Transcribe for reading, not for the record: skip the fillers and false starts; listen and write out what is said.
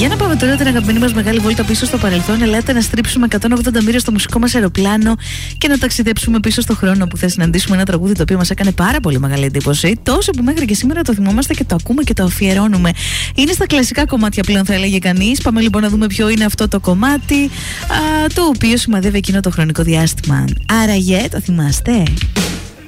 Για να πάμε τώρα την αγαπημένη μας μεγάλη βόλτα πίσω στο παρελθόν. Ελάτε να στρίψουμε 180 μοίρες στο μουσικό μας αεροπλάνο και να ταξιδέψουμε πίσω στο χρόνο που θα συναντήσουμε ένα τραγούδι το οποίο μας έκανε πάρα πολύ μεγάλη εντύπωση. Τόσο που μέχρι και σήμερα το θυμόμαστε και το ακούμε και το αφιερώνουμε. Είναι στα κλασικά κομμάτια πλέον, θα έλεγε κανείς. Πάμε λοιπόν να δούμε ποιο είναι αυτό το κομμάτι, το οποίο σημαδεύει εκείνο το χρονικό διάστημα. Άραγε, το θυμάστε?